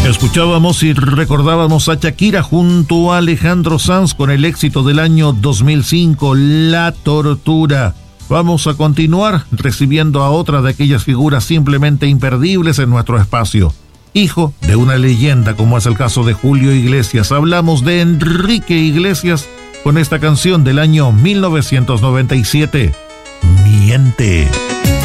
Escuchábamos y recordábamos a Shakira junto a Alejandro Sanz con el éxito del año 2005, La Tortura. Vamos a continuar recibiendo a otra de aquellas figuras simplemente imperdibles en nuestro espacio. Hijo de una leyenda como es el caso de Julio Iglesias. Hablamos de Enrique Iglesias con esta canción del año 1997, Miente.